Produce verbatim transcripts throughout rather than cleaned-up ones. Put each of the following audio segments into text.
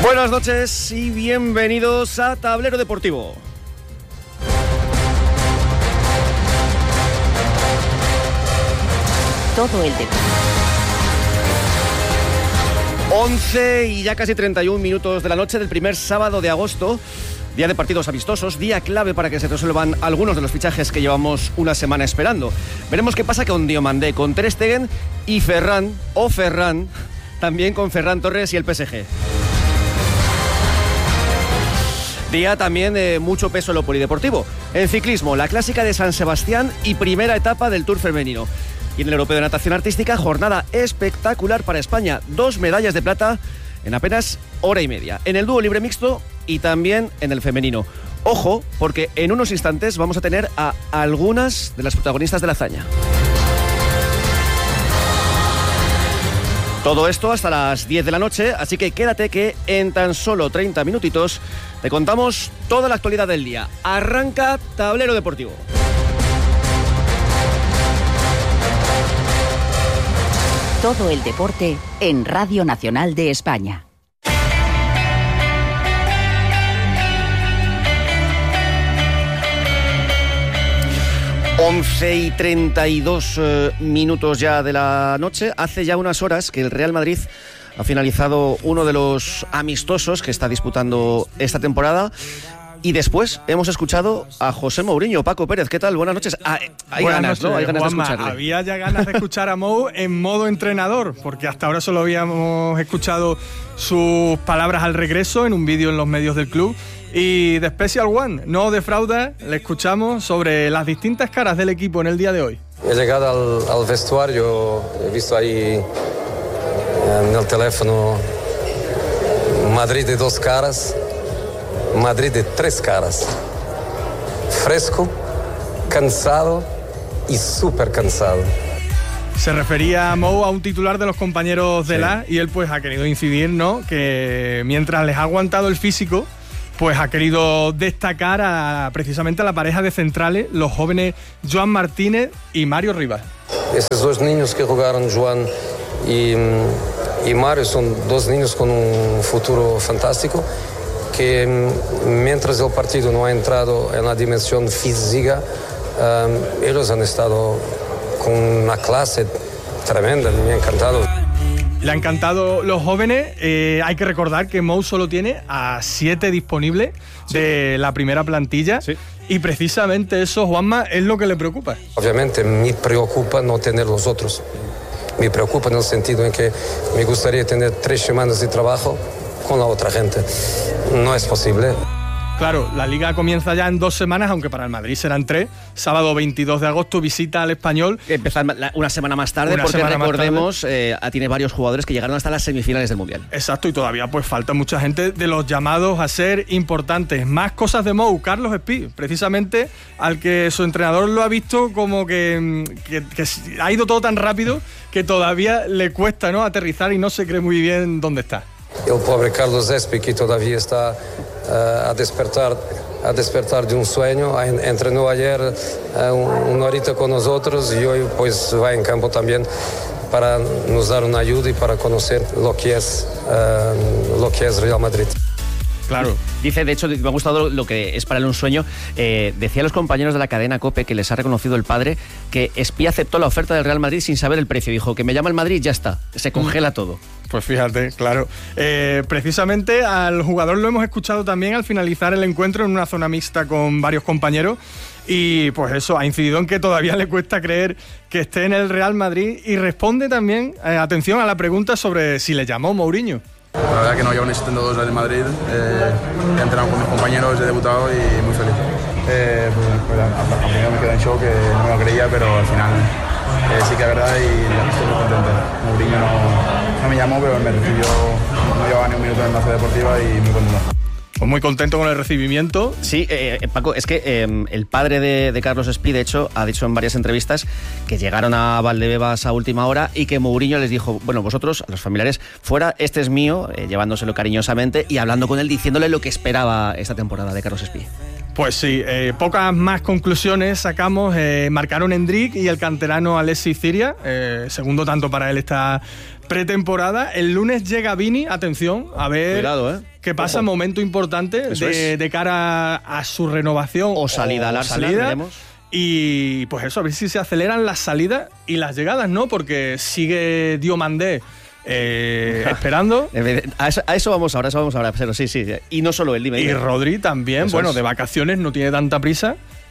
Buenas noches y bienvenidos a Tablero Deportivo. Todo el deporte. once y ya casi treinta y un minutos de la noche del primer sábado de agosto, día de partidos amistosos, día clave para que se resuelvan algunos de los fichajes que llevamos una semana esperando. Veremos qué pasa con Diomandé, con Ter Stegen y Ferran, o Ferran, también con Ferran Torres y el P S G. Día también de mucho peso en lo polideportivo. En ciclismo, la clásica de San Sebastián y primera etapa del Tour femenino. Y en el Europeo de Natación Artística, jornada espectacular para España. Dos medallas de plata en apenas hora y media. En el dúo libre mixto y también en el femenino. Ojo, porque en unos instantes vamos a tener a algunas de las protagonistas de la hazaña. Todo esto hasta las diez de la noche, así que quédate que en tan solo treinta minutitos te contamos toda la actualidad del día. Arranca Tablero Deportivo. Todo el deporte en Radio Nacional de España. once y treinta y dos eh, minutos ya de la noche. Hace ya unas horas que el Real Madrid ha finalizado uno de los amistosos que está disputando esta temporada. Y después hemos escuchado a José Mourinho. Paco Pérez, ¿qué tal? Buenas noches. Ah, hay Buenas ganas, noches, ¿no? Hay ganas Juanma, de escucharle. Había ya ganas de escuchar a Mou en modo entrenador, porque hasta ahora solo habíamos escuchado sus palabras al regreso en un vídeo en los medios del club. Y de Special One, no defrauda, le escuchamos sobre las distintas caras del equipo en el día de hoy. He llegado al, al vestuario, he visto ahí en el teléfono Madrid de dos caras, Madrid de tres caras. Fresco, cansado y súper cansado. Se refería a Mou a un titular de los compañeros de Sí. la y él pues ha querido incidir, ¿no? Que mientras les ha aguantado el físico, pues ha querido destacar a, precisamente a la pareja de centrales, los jóvenes Joan Martínez y Mario Rivas. Esos dos niños que jugaron, Joan y, y Mario, son dos niños con un futuro fantástico, que mientras el partido no ha entrado en la dimensión física, um, ellos han estado con una clase tremenda, me ha encantado. Le han encantado los jóvenes. Eh, hay que recordar que Mou solo tiene a siete disponibles sí. de la primera plantilla. Sí. Y precisamente eso, Juanma, es lo que le preocupa. Obviamente me preocupa no tener los otros. Me preocupa en el sentido en que me gustaría tener tres semanas de trabajo con la otra gente. No es posible. Claro, la Liga comienza ya en dos semanas, aunque para el Madrid serán tres. Sábado veintidós de agosto, visita al Español. Empezar una semana más tarde, una porque recordemos, eh, tiene varios jugadores que llegaron hasta las semifinales del Mundial. Exacto, y todavía pues falta mucha gente de los llamados a ser importantes. Más cosas de Mou, Carlos Espí, precisamente al que su entrenador lo ha visto como que, que, que ha ido todo tan rápido que todavía le cuesta, ¿no?, aterrizar y no se cree muy bien dónde está. El pobre Carlos Espí, que todavía está uh, a despertar a despertar de un sueño, entrenó ayer uh, una horita con nosotros y hoy pues va en campo también para nos dar una ayuda y para conocer lo que es uh, lo que es Real Madrid. Claro. Dice, de hecho, me ha gustado lo que es para él un sueño. Eh, decía a los compañeros de la cadena COPE que les ha reconocido el padre que Espí aceptó la oferta del Real Madrid sin saber el precio. Dijo que me llama el Madrid, ya está. Se congela todo. Pues fíjate, claro. Eh, precisamente al jugador lo hemos escuchado también al finalizar el encuentro en una zona mixta con varios compañeros. Y pues eso, ha incidido en que todavía le cuesta creer que esté en el Real Madrid. Y responde también, eh, atención, a la pregunta sobre si le llamó Mourinho. La verdad que no llevo necesitando dos del Madrid, eh, he entrenado con mis compañeros, he debutado y muy feliz. Eh, pues, pues, hasta primero me quedé en shock, que no me lo creía, pero al final eh, sí que es verdad y estoy muy contento. Mourinho no, no me llamó, pero me recibió, no llevaba ni un minuto en la Ciudad Deportiva y muy contento. Pues muy contento con el recibimiento. Sí, eh, Paco, es que eh, el padre de, de Carlos Espí, de hecho, ha dicho en varias entrevistas que llegaron a Valdebebas a última hora y que Mourinho les dijo, bueno, vosotros, a los familiares, fuera, este es mío, eh, llevándoselo cariñosamente y hablando con él, diciéndole lo que esperaba esta temporada de Carlos Espí. Pues sí, eh, pocas más conclusiones sacamos. Eh, marcaron Endrick y el canterano Alexis Ciria, eh, segundo tanto para él esta pretemporada. El lunes llega Vini, atención, a ver Cuidado, ¿eh? qué pasa, Ojo. momento importante de, de cara a su renovación o salida al Arsenal, salida. veremos. Y pues eso, a ver si se aceleran las salidas y las llegadas, ¿no? Porque sigue Diomandé eh, esperando. A eso, a eso vamos ahora, a eso vamos ahora, pero sí, sí. Y no solo él, dime. Y dime. Rodri también, Eso bueno, es. de vacaciones, no tiene tanta prisa.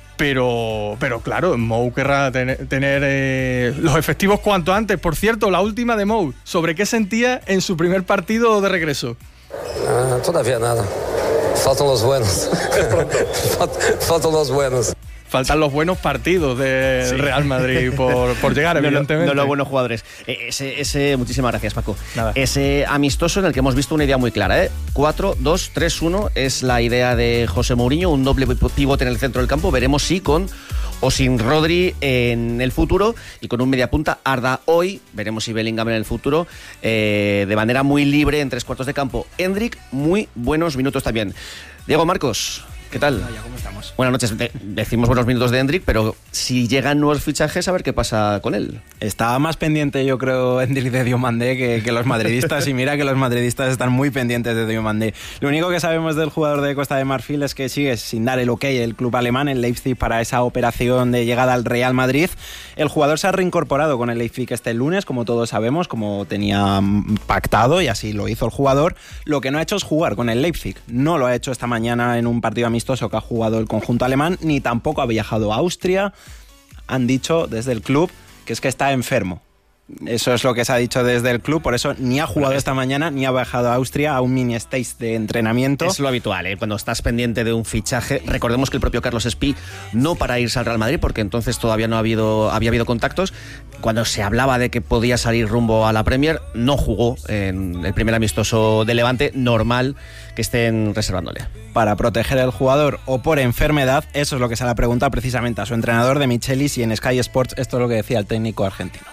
Pero, pero claro, Mou querrá tener, tener eh, los efectivos cuanto antes. Por cierto, la última de Mou, ¿sobre qué sentía en su primer partido de regreso? Ah, todavía nada. Faltan los buenos. Falt- Faltan los buenos. Faltan los buenos partidos del Sí. Real Madrid por, por llegar, No, no, evidentemente. no los buenos jugadores. Eh, Ese, ese, muchísimas gracias, Paco. Nada. Ese amistoso en el que hemos visto una idea muy clara. ¿eh? cuatro dos tres uno es la idea de José Mourinho, un doble pivote en el centro del campo. Veremos si con o sin Rodri en el futuro y con un mediapunta Arda hoy. Veremos si Bellingham en el futuro. Eh, de manera muy libre en tres cuartos de campo. Endrick, muy buenos minutos también. Diego Marcos, ¿qué tal? Hola, ¿cómo estamos? Buenas noches. De- decimos buenos minutos de Endrick, pero si llegan nuevos fichajes, a ver qué pasa con él. Estaba más pendiente, yo creo, Endrick de Diomandé que, que los madridistas, y mira que los madridistas están muy pendientes de Diomandé. Lo único que sabemos del jugador de Costa de Marfil es que sigue sin dar el ok el club alemán, el Leipzig, para esa operación de llegada al Real Madrid. El jugador se ha reincorporado con el Leipzig este lunes, como todos sabemos, como tenía pactado, y así lo hizo el jugador. Lo que no ha hecho es jugar con el Leipzig. No lo ha hecho esta mañana en un partido amistoso que ha jugado el conjunto alemán, ni tampoco ha viajado a Austria. Han dicho desde el club que es que está enfermo. Eso es lo que se ha dicho desde el club, por eso ni ha jugado esta mañana ni ha viajado a Austria a un mini stage de entrenamiento. Es lo habitual, ¿eh? Cuando estás pendiente de un fichaje. Recordemos que el propio Carlos Espí no para irse al Real Madrid, porque entonces todavía no ha habido, había habido contactos. Cuando se hablaba de que podía salir rumbo a la Premier, no jugó en el primer amistoso de Levante. Normal que estén reservándole. Para proteger al jugador o por enfermedad, eso es lo que se le pregunta precisamente a su entrenador de Michelis, y en Sky Sports esto es lo que decía el técnico argentino.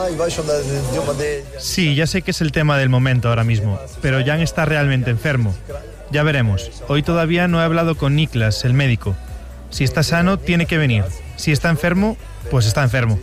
Sí, ya sé que es el tema del momento ahora mismo, pero Jan está realmente enfermo. Ya veremos. Hoy todavía no he hablado con Niklas, el médico. Si está sano, tiene que venir. Si está enfermo, pues está enfermo.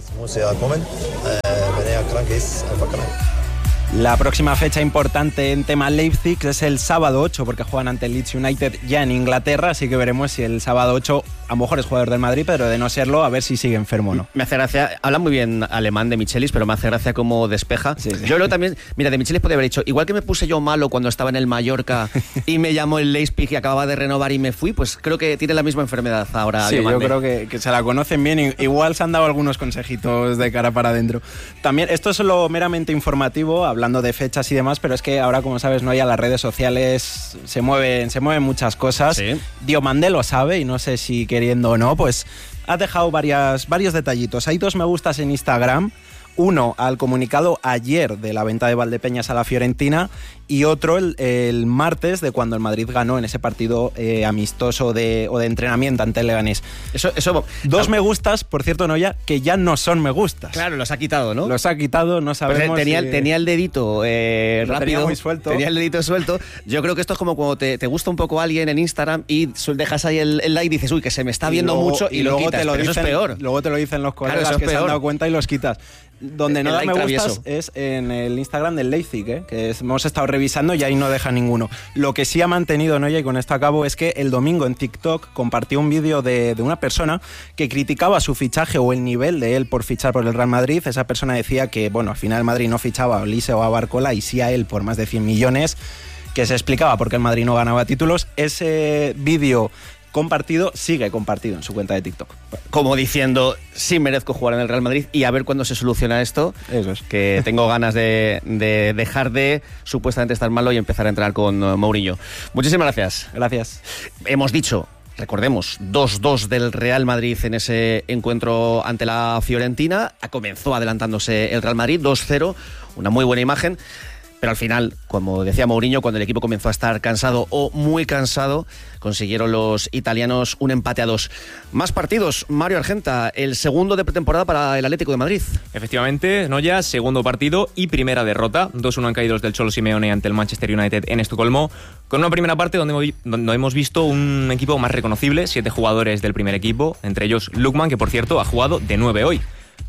La próxima fecha importante en tema Leipzig es el sábado ocho, porque juegan ante el Leeds United ya en Inglaterra, así que veremos si el sábado ocho a lo mejor es jugador del Madrid, pero de no serlo, a ver si sigue enfermo o no. Me hace gracia, habla muy bien alemán de Michelis, pero me hace gracia cómo despeja. Sí, sí. Yo creo también, mira, de Michelis podría haber dicho, igual que me puse yo malo cuando estaba en el Mallorca y me llamó el Leipzig y acababa de renovar y me fui, pues creo que tiene la misma enfermedad ahora. Sí, yo Diomandé. creo que, que se la conocen bien, y igual se han dado algunos consejitos de cara para adentro. También, esto es lo meramente informativo, hablando de fechas y demás, pero es que ahora, como sabes, no hay a las redes sociales, se mueven, se mueven muchas cosas. Sí. Diomandé lo sabe, y no sé si queriendo o no, pues ha dejado varias, varios detallitos. Hay dos me gustas en Instagram. Uno al comunicado ayer de la venta de Valdepeñas a la Fiorentina, y otro el, el martes de cuando el Madrid ganó en ese partido eh, amistoso de, o de entrenamiento ante el Leganés. Eso, eso, Dos me gustas, por cierto, Noya, que ya no son me gustas. claro, los ha quitado, ¿no? Los ha quitado, no Pues, sabemos tenía, si- tenía el dedito eh, Lo rápido. tenía muy suelto. Tenía el dedito suelto. Yo creo que esto es como cuando te, te gusta un poco alguien en Instagram y su- dejas ahí el, el like y dices, uy, que se me está y viendo luego- mucho y, lo luego quitas. te lo Pero dicen, eso es peor. Luego te lo dicen los colegas eso es que se peor. han dado cuenta y los quitas. Donde no El da like me gustas travieso. es en el Instagram del Leipzig, ¿eh? Que es- hemos estado revisando y ahí no deja ninguno. Lo que sí ha mantenido, Noya, y con esto acabo, es que el domingo en TikTok compartió un vídeo de, de una persona que criticaba su fichaje o el nivel de él por fichar por el Real Madrid. Esa persona decía que, bueno, al final el Madrid no fichaba a Olise o a Barcola, y sí a él por más de cien millones, que se explicaba por qué el Madrid no ganaba títulos. Ese vídeo compartido sigue compartido en su cuenta de TikTok. Como diciendo, sí merezco jugar en el Real Madrid y a ver cuándo se soluciona esto. Eso es. Que tengo ganas de, de dejar de supuestamente estar malo y empezar a entrar con uh, Mourinho. Muchísimas gracias. Gracias. Hemos dicho, recordemos, dos dos del Real Madrid en ese encuentro ante la Fiorentina. Comenzó adelantándose el Real Madrid, dos cero, una muy buena imagen. Pero al final, como decía Mourinho, cuando el equipo comenzó a estar cansado o muy cansado, consiguieron los italianos un empate a dos. Más partidos, Mario Argenta, el segundo de pretemporada para el Atlético de Madrid. Efectivamente, Noya, segundo partido y primera derrota. dos uno han caído los del Cholo Simeone ante el Manchester United en Estocolmo, con una primera parte donde hemos, donde hemos visto un equipo más reconocible, siete jugadores del primer equipo, entre ellos Lookman, que por cierto ha jugado de nueve hoy.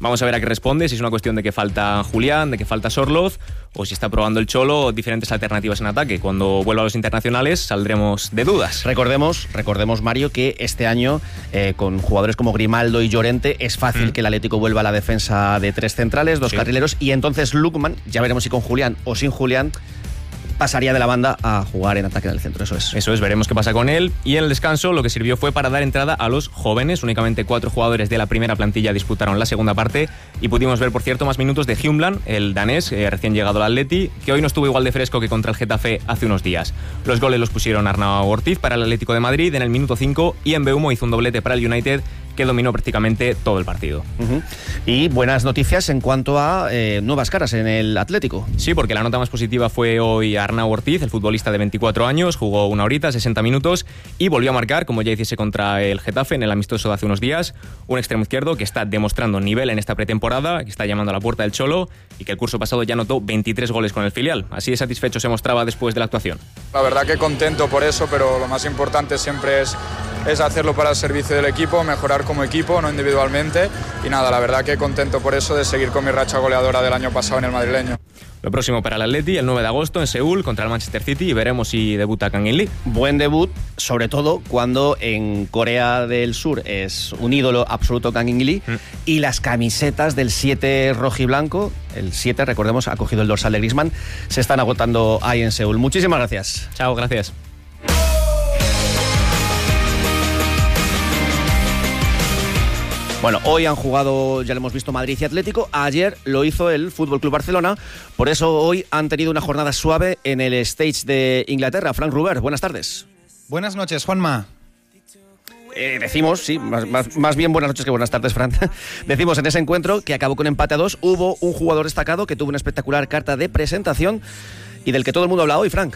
Vamos a ver a qué responde, si es una cuestión de que falta Julián, de que falta Sorloz, o si está probando el Cholo diferentes alternativas en ataque. Cuando vuelva a los internacionales saldremos de dudas. Recordemos, recordemos Mario, que este año eh, con jugadores como Grimaldo y Llorente es fácil mm. que el Atlético vuelva a la defensa de tres centrales, dos sí. carrileros, y entonces Lookman, ya veremos si con Julián o sin Julián, pasaría de la banda a jugar en ataque del centro, eso es. Eso es, veremos qué pasa con él. Y en el descanso lo que sirvió fue para dar entrada a los jóvenes. Únicamente cuatro jugadores de la primera plantilla disputaron la segunda parte y pudimos ver, por cierto, más minutos de Hjumland, el danés, eh, recién llegado al Atleti, que hoy no estuvo igual de fresco que contra el Getafe hace unos días. Los goles los pusieron Arnau Ortiz para el Atlético de Madrid en el minuto cinco y Mbeumo hizo un doblete para el United, que dominó prácticamente todo el partido. Uh-huh. Y buenas noticias en cuanto a eh, nuevas caras en el Atlético. Sí, porque la nota más positiva fue hoy Arnau Ortiz, el futbolista de veinticuatro años, jugó una horita, sesenta minutos, y volvió a marcar, como ya hiciese contra el Getafe en el amistoso de hace unos días, un extremo izquierdo que está demostrando nivel en esta pretemporada, que está llamando a la puerta del Cholo y que el curso pasado ya anotó veintitrés goles con el filial. Así de satisfecho se mostraba después de la actuación. La verdad que contento por eso, pero lo más importante siempre es es hacerlo para el servicio del equipo, mejorar como equipo, no individualmente, y nada, la verdad que contento por eso de seguir con mi racha goleadora del año pasado en el madrileño. Lo próximo para el Atleti, el nueve de agosto en Seúl contra el Manchester City, y veremos si debuta Kang In Lee. Buen debut, sobre todo cuando en Corea del Sur es un ídolo absoluto Kang In Lee, mm. y las camisetas del siete rojiblanco, el siete, recordemos, ha cogido el dorsal de Griezmann, se están agotando ahí en Seúl. Muchísimas gracias. Chao, gracias. Bueno, hoy han jugado, ya lo hemos visto, Madrid y Atlético. Ayer lo hizo el Fútbol Club Barcelona. Por eso hoy han tenido una jornada suave en el stage de Inglaterra. Frank Ruber, buenas tardes. Buenas noches, Juanma. Eh, decimos, sí, más, más, más bien buenas noches que buenas tardes, Fran. Decimos en ese encuentro que acabó con empate a dos. Hubo un jugador destacado que tuvo una espectacular carta de presentación y del que todo el mundo habla hoy, Frank.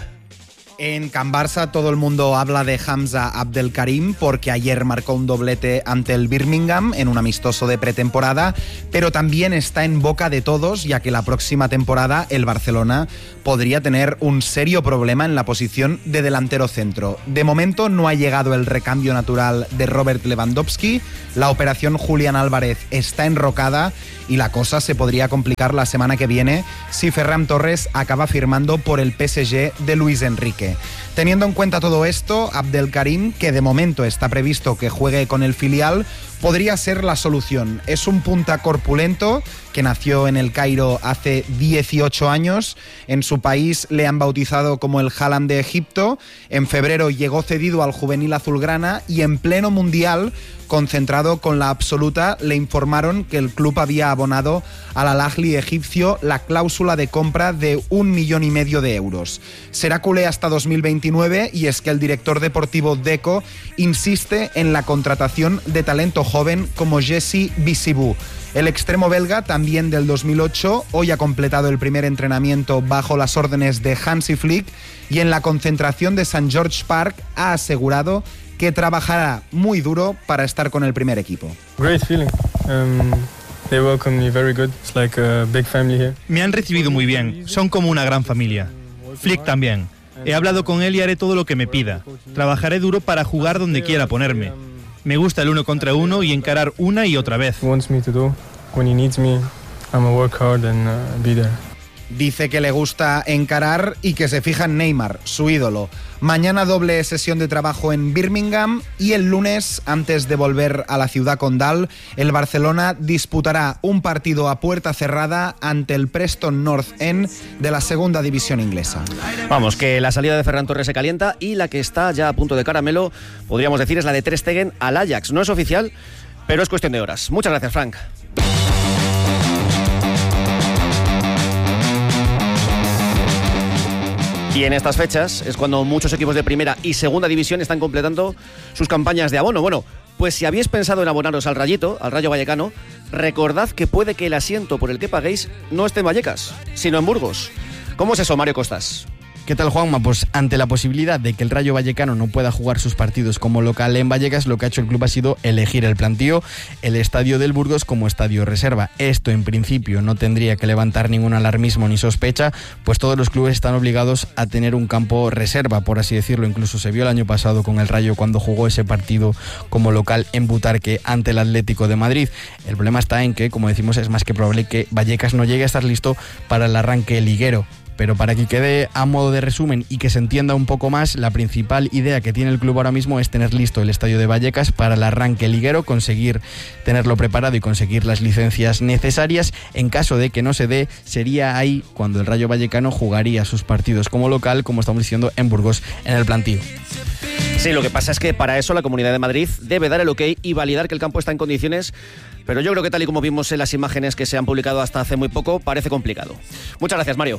En Can Barça todo el mundo habla de Hamza Abdelkarim porque ayer marcó un doblete ante el Birmingham en un amistoso de pretemporada, pero también está en boca de todos, ya que la próxima temporada el Barcelona podría tener un serio problema en la posición de delantero centro. De momento no ha llegado el recambio natural de Robert Lewandowski, la operación Julián Álvarez está enrocada y la cosa se podría complicar la semana que viene si Ferran Torres acaba firmando por el P S G de Luis Enrique. Teniendo en cuenta todo esto, Abdelkarim, que de momento está previsto que juegue con el filial, podría ser la solución. Es un punta corpulento que nació en el Cairo hace dieciocho años. En su país le han bautizado como el Haaland de Egipto. En febrero llegó cedido al juvenil azulgrana y en pleno mundial, concentrado con la absoluta, le informaron que el club había abonado al Al-Ahly egipcio la cláusula de compra de un millón y medio de euros. Será culé hasta dos mil veintinueve y es que el director deportivo Deco insiste en la contratación de talento joven como Jesse Bissibou. El extremo belga, también del dos mil ocho, hoy ha completado el primer entrenamiento bajo las órdenes de Hansi Flick y en la concentración de Saint George Park ha asegurado que trabajará muy duro para estar con el primer equipo. Great feeling. Um, they welcome me very good. It's like a big family here. Me han recibido muy bien. Son como una gran familia. Flick también. He hablado con él y haré todo lo que me pida. Trabajaré duro para jugar donde quiera ponerme. Me gusta el uno contra uno y encarar una y otra vez. Wants me to do. When he needs me, I'm gonna work hard and uh, be there. Dice que le gusta encarar y que se fija en Neymar, su ídolo. Mañana doble sesión de trabajo en Birmingham y el lunes, antes de volver a la ciudad condal, el Barcelona disputará un partido a puerta cerrada ante el Preston North End de la segunda división inglesa. Vamos, que la salida de Ferran Torres se calienta y la que está ya a punto de caramelo, podríamos decir, es la de Ter Stegen al Ajax. No es oficial, pero es cuestión de horas. Muchas gracias, Frank. Y en estas fechas es cuando muchos equipos de primera y segunda división están completando sus campañas de abono. Bueno, pues si habéis pensado en abonaros al Rayito, al Rayo Vallecano, recordad que puede que el asiento por el que paguéis no esté en Vallecas, sino en Burgos. ¿Cómo es eso, Mario Costas? ¿Qué tal, Juanma? Pues ante la posibilidad de que el Rayo Vallecano no pueda jugar sus partidos como local en Vallecas, lo que ha hecho el club ha sido elegir el plantío, el estadio del Burgos como estadio reserva. Esto en principio no tendría que levantar ningún alarmismo ni sospecha, pues todos los clubes están obligados a tener un campo reserva, por así decirlo. Incluso se vio el año pasado con el Rayo cuando jugó ese partido como local en Butarque ante el Atlético de Madrid. El problema está en que, como decimos, es más que probable que Vallecas no llegue a estar listo para el arranque liguero. Pero para que quede a modo de resumen y que se entienda un poco más, la principal idea que tiene el club ahora mismo es tener listo el estadio de Vallecas para el arranque liguero, conseguir tenerlo preparado y conseguir las licencias necesarias. En caso de que no se dé, sería ahí cuando el Rayo Vallecano jugaría sus partidos como local, como estamos diciendo, en Burgos, en el plantío. Sí, lo que pasa es que para eso la Comunidad de Madrid debe dar el ok y validar que el campo está en condiciones, pero yo creo que tal y como vimos en las imágenes que se han publicado hasta hace muy poco, parece complicado. Muchas gracias, Mario.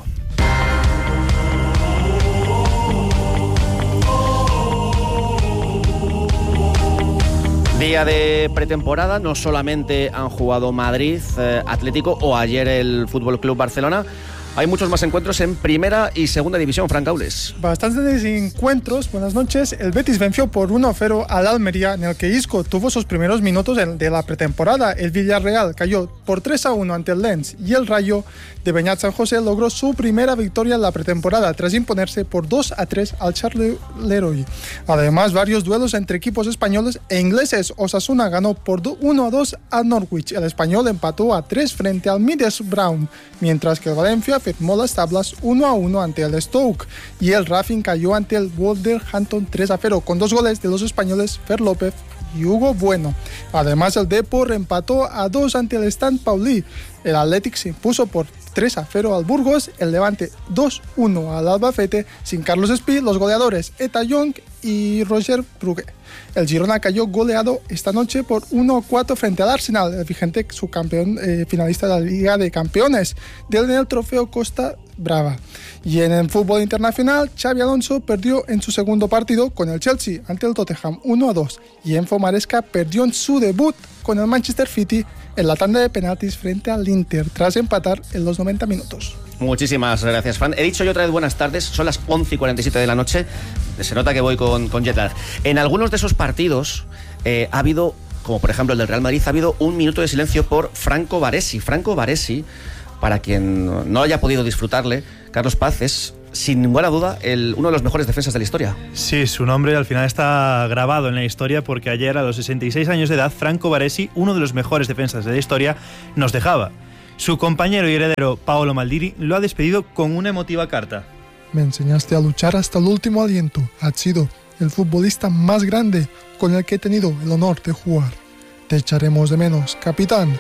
Día de pretemporada, no solamente han jugado Madrid, eh, Atlético o ayer el F C Barcelona. Hay muchos más encuentros en primera y segunda división, Fran Caules. Bastantes encuentros, buenas noches. El Betis venció por uno a cero al Almería, en el que Isco tuvo sus primeros minutos de la pretemporada. El Villarreal cayó por tres a uno ante el Lens y el Rayo de Beñat San José logró su primera victoria en la pretemporada tras imponerse por dos a tres al Charleroi. Además, varios duelos entre equipos españoles e ingleses. Osasuna ganó por uno a dos al Norwich. El Español empató a tres frente al Middlesbrough, mientras que el Valencia firmó las tablas uno a uno ante el Stoke y el Racing cayó ante el Wolverhampton tres a cero con dos goles de los españoles Fer López y Hugo Bueno. Además, el Depor empató a dos ante el Stand Pauli. El Athletic se impuso por tres a cero al Burgos, el Levante dos uno al Albacete, sin Carlos Espí, los goleadores Eta Young y Roger Prugue. El Girona cayó goleado esta noche por uno a cuatro frente al Arsenal, el vigente subcampeón eh, finalista de la Liga de Campeones del el trofeo Costa Brava. Y en el fútbol internacional, Xabi Alonso perdió en su segundo partido con el Chelsea ante el Tottenham uno a dos y Enzo Maresca perdió en su debut con el Manchester City en la tanda de penaltis frente al Inter tras empatar en los noventa minutos. Muchísimas gracias, Fran. He dicho yo otra vez buenas tardes, son las once y cuarenta y siete de la noche, se nota que voy con, con jet lag. En algunos de esos partidos eh, ha habido, como por ejemplo el del Real Madrid, ha habido un minuto de silencio por Franco Baresi. Franco Baresi, para quien no haya podido disfrutarle, Carlos Paz, es sin ninguna duda el, uno de los mejores defensas de la historia. Sí, su nombre al final está grabado en la historia porque ayer a los sesenta y seis años de edad, Franco Baresi, uno de los mejores defensas de la historia, nos dejaba. Su compañero y heredero Paolo Maldini lo ha despedido con una emotiva carta. Me enseñaste a luchar hasta el último aliento. Has sido el futbolista más grande con el que he tenido el honor de jugar. Te echaremos de menos, capitán.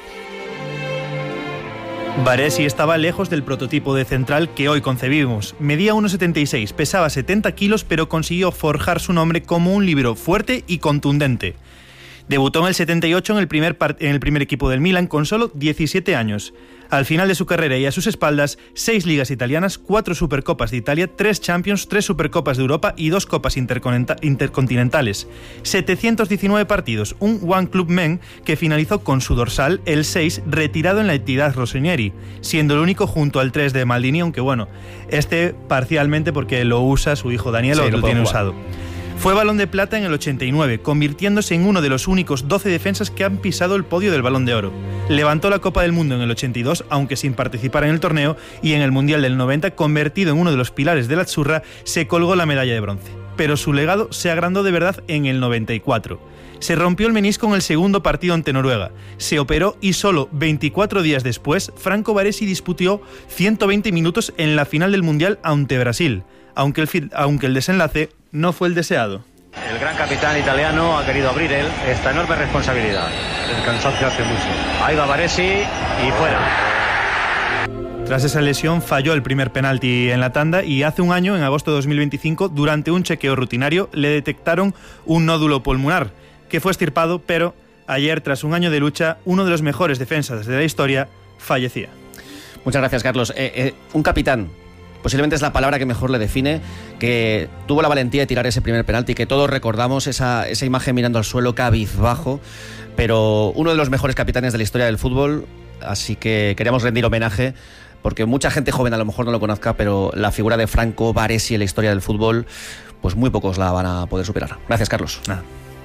Baresi estaba lejos del prototipo de central que hoy concebimos. Medía uno setenta y seis, pesaba setenta kilos, pero consiguió forjar su nombre como un líbero fuerte y contundente. Debutó en el setenta y ocho en el, primer part- en el primer equipo del Milan con solo diecisiete años. Al final de su carrera y a sus espaldas, seis ligas italianas, cuatro Supercopas de Italia, tres Champions, tres Supercopas de Europa y dos Copas interconenta- intercontinentales. setecientos diecinueve partidos, un One Club Men que finalizó con su dorsal, el seis, retirado en la entidad rossoneri, siendo el único junto al tres de Maldini, aunque bueno, este parcialmente porque lo usa su hijo Daniel, sí, o lo, lo tiene jugar. usado. Fue Balón de Plata en el ochenta y nueve, convirtiéndose en uno de los únicos doce defensas que han pisado el podio del Balón de Oro. Levantó la Copa del Mundo en el ochenta y dos, aunque sin participar en el torneo, y en el Mundial del noventa, convertido en uno de los pilares de la Azzurra, se colgó la medalla de bronce. Pero su legado se agrandó de verdad en el noventa y cuatro. Se rompió el menisco en el segundo partido ante Noruega, se operó y solo veinticuatro días después, Franco Baresi disputó ciento veinte minutos en la final del Mundial ante Brasil, aunque el, aunque el desenlace no fue el deseado. El gran capitán italiano ha querido abrir él esta enorme responsabilidad. El cansancio hace mucho. Ahí va Baresi y fuera. Tras esa lesión falló el primer penalti en la tanda y hace un año, en agosto de dos mil veinticinco, durante un chequeo rutinario, le detectaron un nódulo pulmonar, que fue extirpado, pero ayer, tras un año de lucha, uno de los mejores defensas de la historia fallecía. Muchas gracias, Carlos. Eh, eh, un capitán. Posiblemente es la palabra que mejor le define, que tuvo la valentía de tirar ese primer penalti, que todos recordamos esa, esa imagen mirando al suelo cabizbajo, pero uno de los mejores capitanes de la historia del fútbol, así que queríamos rendir homenaje porque mucha gente joven a lo mejor no lo conozca, pero la figura de Franco Baresi en la historia del fútbol, pues muy pocos la van a poder superar. Gracias, Carlos. Nada.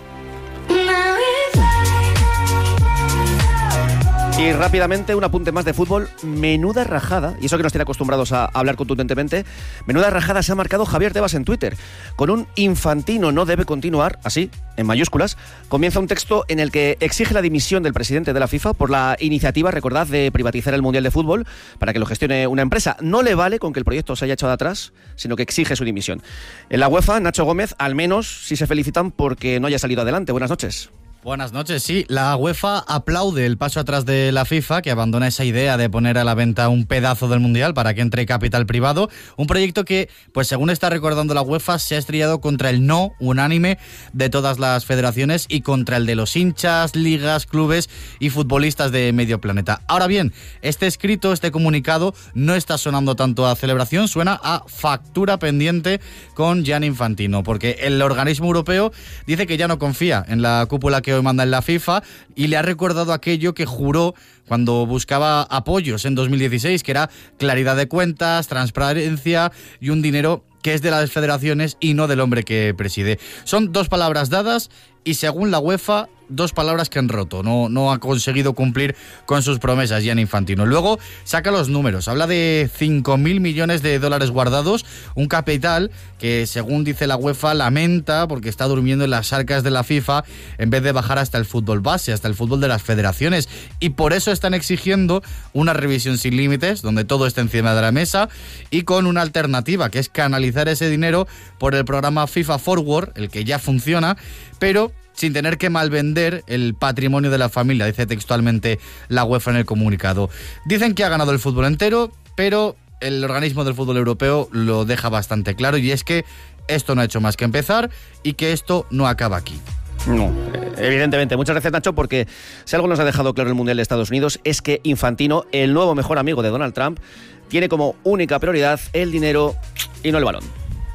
Y rápidamente un apunte más de fútbol. Menuda rajada, y eso que nos tiene acostumbrados a hablar contundentemente, menuda rajada se ha marcado Javier Tebas en Twitter. Con un Infantino no debe continuar, así, en mayúsculas, comienza un texto en el que exige la dimisión del presidente de la FIFA por la iniciativa, recordad, de privatizar el Mundial de Fútbol para que lo gestione una empresa. No le vale con que el proyecto se haya echado atrás, sino que exige su dimisión. En la UEFA, Nacho Gómez, al menos, sí se felicitan porque no haya salido adelante. Buenas noches. Buenas noches, sí. La UEFA aplaude el paso atrás de la FIFA, que abandona esa idea de poner a la venta un pedazo del Mundial para que entre capital privado. Un proyecto que, pues según está recordando la UEFA, se ha estrellado contra el no unánime de todas las federaciones y contra el de los hinchas, ligas, clubes y futbolistas de medio planeta. Ahora bien, este escrito, este comunicado, no está sonando tanto a celebración, suena a factura pendiente con Gianni Infantino, porque el organismo europeo dice que ya no confía en la cúpula que hoy manda en la FIFA y le ha recordado aquello que juró cuando buscaba apoyos en dos mil dieciséis, que era claridad de cuentas, transparencia y un dinero que es de las federaciones y no del hombre que preside. Son dos palabras dadas y, según la UEFA, dos palabras que han roto. No, no ha conseguido cumplir con sus promesas Gianni Infantino. Luego saca los números. Habla de cinco mil millones de dólares guardados, un capital que, según dice la UEFA, lamenta porque está durmiendo en las arcas de la FIFA en vez de bajar hasta el fútbol base, hasta el fútbol de las federaciones. Y por eso están exigiendo una revisión sin límites, donde todo esté encima de la mesa, y con una alternativa, que es canalizar ese dinero por el programa FIFA Forward, el que ya funciona, pero sin tener que malvender el patrimonio de la familia, dice textualmente la UEFA en el comunicado. Dicen que ha ganado el fútbol entero, pero el organismo del fútbol europeo lo deja bastante claro, y es que esto no ha hecho más que empezar y que esto no acaba aquí. No, evidentemente. Muchas gracias, Nacho, porque si algo nos ha dejado claro el Mundial de Estados Unidos es que Infantino, el nuevo mejor amigo de Donald Trump, tiene como única prioridad el dinero y no el balón.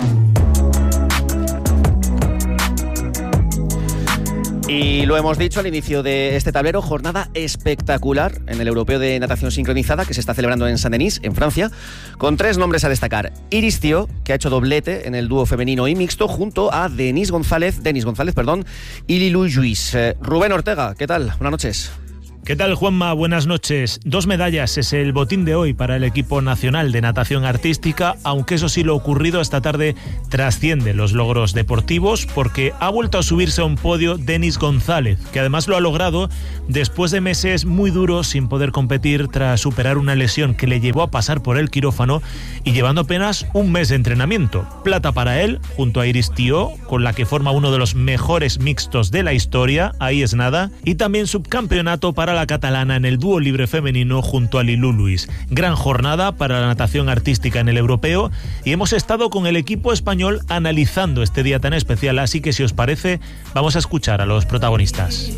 Y lo hemos dicho al inicio de este tablero, jornada espectacular en el Europeo de Natación Sincronizada que se está celebrando en Saint-Denis, en Francia, con tres nombres a destacar. Iris Thiault, que ha hecho doblete en el dúo femenino y mixto, junto a Denise González, Denis González, perdón, y Lilou Lluís. Eh, Rubén Ortega, ¿qué tal? Buenas noches. ¿Qué tal, Juanma? Buenas noches. Dos medallas es el botín de hoy para el equipo nacional de natación artística, aunque eso sí, lo ocurrido esta tarde trasciende los logros deportivos, porque ha vuelto a subirse a un podio Denis González, que además lo ha logrado después de meses muy duros sin poder competir tras superar una lesión que le llevó a pasar por el quirófano y llevando apenas un mes de entrenamiento. Plata para él, junto a Iris Thiault, con la que forma uno de los mejores mixtos de la historia, ahí es nada, y también subcampeonato para la catalana en el dúo libre femenino junto a Lilou Lluís. Gran jornada para la natación artística en el europeo, y hemos estado con el equipo español analizando este día tan especial, así que si os parece, vamos a escuchar a los protagonistas.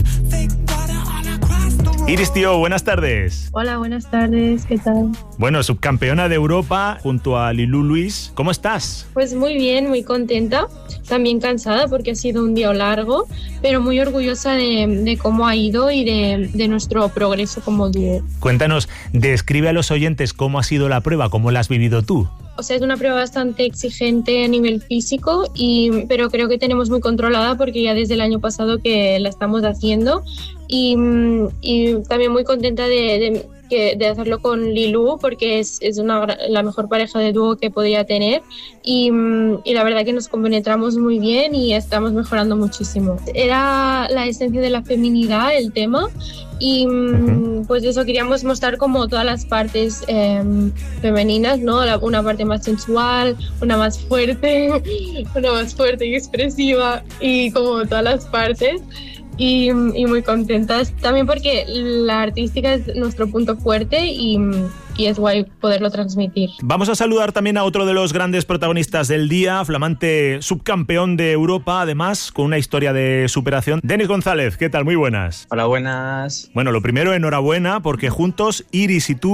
Iris Thiault, buenas tardes. Hola, buenas tardes, ¿qué tal? Bueno, subcampeona de Europa junto a Lilou Lluís, ¿cómo estás? Pues muy bien, muy contenta, también cansada porque ha sido un día largo, pero muy orgullosa de, de cómo ha ido y de, de nuestro progreso como dúo. Cuéntanos, describe a los oyentes cómo ha sido la prueba, cómo la has vivido tú. O sea, es una prueba bastante exigente a nivel físico, y, pero creo que tenemos muy controlada porque ya desde el año pasado que la estamos haciendo, y, y también muy contenta de, de, de hacerlo con Lilou porque es, es una, la mejor pareja de dúo que podía tener, y, y la verdad que nos compenetramos muy bien y estamos mejorando muchísimo. Era la esencia de la feminidad el tema, y uh-huh. pues eso, queríamos mostrar como todas las partes eh, femeninas, ¿no? La, una parte más sensual, una más fuerte, una más fuerte y expresiva, y como todas las partes. Y, y muy contentas también porque la artística es nuestro punto fuerte, y, y es guay poderlo transmitir. Vamos a saludar también a otro de los grandes protagonistas del día, flamante subcampeón de Europa, además con una historia de superación. Denis González, ¿qué tal? Muy buenas. Hola, buenas. Bueno, lo primero, enhorabuena, porque juntos, Iris y tú,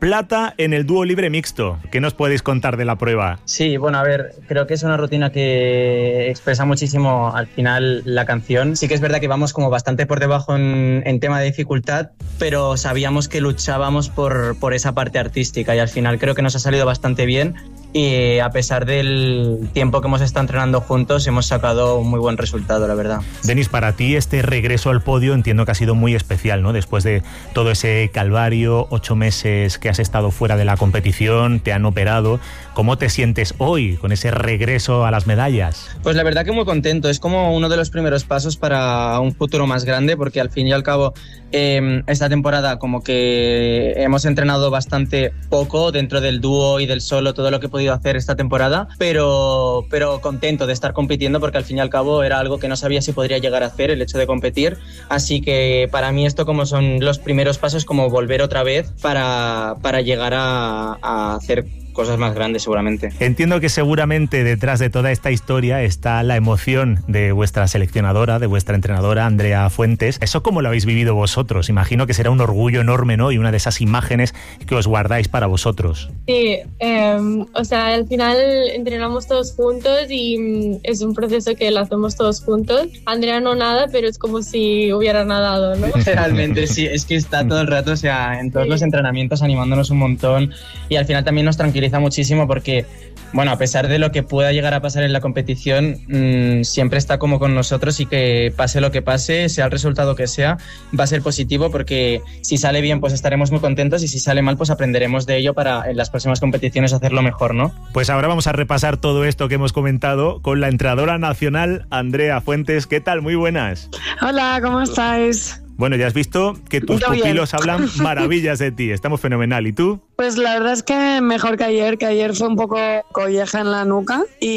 plata en el dúo libre mixto. ¿Qué nos podéis contar de la prueba? Sí, bueno, a ver, creo que es una rutina que expresa muchísimo al final la canción. Sí que es verdad que vamos como bastante por debajo en, en tema de dificultad, pero sabíamos que luchábamos por, por esa parte artística y al final creo que nos ha salido bastante bien. Y a pesar del tiempo que hemos estado entrenando juntos, hemos sacado un muy buen resultado, la verdad. Denis, para ti este regreso al podio entiendo que ha sido muy especial, ¿no? Después de todo ese calvario, ocho meses que has estado fuera de la competición, te han operado. ¿Cómo te sientes hoy con ese regreso a las medallas? Pues la verdad que muy contento. Es como uno de los primeros pasos para un futuro más grande, porque al fin y al cabo eh, esta temporada como que hemos entrenado bastante poco dentro del dúo y del solo, todo lo que he podido hacer esta temporada, pero, pero contento de estar compitiendo porque al fin y al cabo era algo que no sabía si podría llegar a hacer, el hecho de competir, así que para mí esto como son los primeros pasos, como volver otra vez para, para llegar a, a hacer cosas más grandes seguramente. Entiendo que seguramente detrás de toda esta historia está la emoción de vuestra seleccionadora, de vuestra entrenadora Andrea Fuentes. ¿Eso cómo lo habéis vivido vosotros? Imagino que será un orgullo enorme, ¿no? Y una de esas imágenes que os guardáis para vosotros. Sí, eh, o sea, al final entrenamos todos juntos y es un proceso que lo hacemos todos juntos. Andrea no nada, pero es como si hubiera nadado, ¿no? Realmente sí, es que está todo el rato, o sea, en todos sí. los entrenamientos animándonos un montón y al final también nos tranquiliza muchísimo porque, bueno, a pesar de lo que pueda llegar a pasar en la competición, mmm, siempre está como con nosotros y que pase lo que pase, sea el resultado que sea, va a ser positivo porque si sale bien pues estaremos muy contentos y si sale mal pues aprenderemos de ello para en las próximas competiciones hacerlo mejor, ¿no? Pues ahora vamos a repasar todo esto que hemos comentado con la entrenadora nacional Andrea Fuentes. ¿Qué tal? Muy buenas. Hola, ¿cómo estáis? Bueno, ya has visto que tus Yo pupilos bien. hablan maravillas de ti. Estamos fenomenal. ¿Y tú? Pues la verdad es que mejor que ayer, que ayer fue un poco colleja en la nuca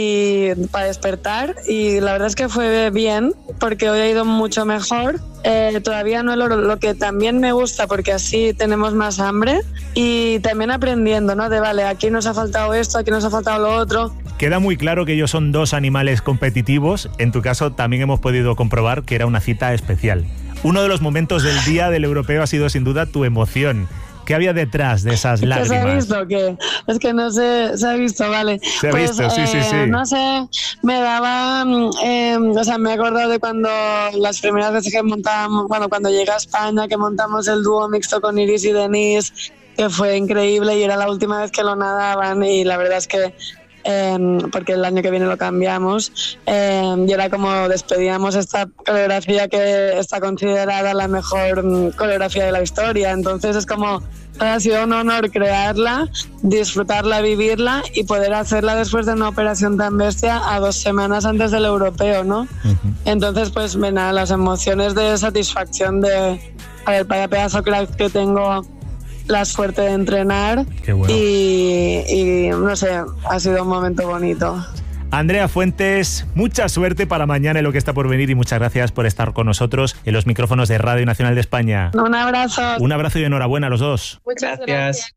y para despertar y la verdad es que fue bien porque hoy ha ido mucho mejor. Eh, todavía no lo, lo que también me gusta porque así tenemos más hambre y también aprendiendo, ¿no? De vale, aquí nos ha faltado esto, aquí nos ha faltado lo otro. Queda muy claro que ellos son dos animales competitivos. En tu caso también hemos podido comprobar que era una cita especial. Uno de los momentos del día del europeo ha sido sin duda tu emoción. ¿Qué había detrás de esas lágrimas? ¿Se ha visto qué? Es que no sé, se ha visto, vale. Se ha pues, visto, sí, eh, sí, sí. No sé, me daba, eh, o sea, me he acordado de cuando las primeras veces que montábamos, bueno, cuando llegué a España, que montamos el dúo mixto con Iris y Denise, que fue increíble y era la última vez que lo nadaban y la verdad es que Eh, porque el año que viene lo cambiamos eh, y era como despedíamos esta coreografía que está considerada la mejor um, coreografía de la historia, entonces es como ha sido un honor crearla, disfrutarla, vivirla y poder hacerla después de una operación tan bestia a dos semanas antes del europeo, ¿no? Uh-huh. Entonces pues ven a las emociones de satisfacción de a ver, vaya pedazo crack que tengo, la suerte de entrenar. Qué bueno. y, y no sé, ha sido un momento bonito. Andrea Fuentes, mucha suerte para mañana en lo que está por venir y muchas gracias por estar con nosotros en los micrófonos de Radio Nacional de España. Un abrazo. Un abrazo y enhorabuena a los dos. Muchas gracias. gracias.